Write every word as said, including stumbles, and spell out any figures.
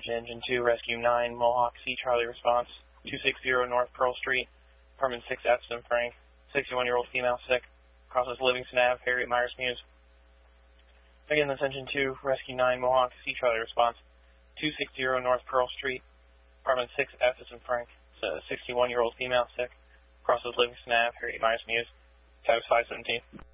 to Engine two, Rescue nine, Mohawk C Charlie response, two sixty North Pearl Street, Apartment six F, Sim Frank, sixty-one-year-old female sick, crosses Livingston Avenue, Harriet Myers Muse. Again, that's Engine two, Rescue nine, Mohawk C Charlie response, two sixty North Pearl Street, Apartment six F, Sim Frank, sixty-one-year-old female sick, crosses Livingston Avenue, Harriet Myers Muse, status five seventeen.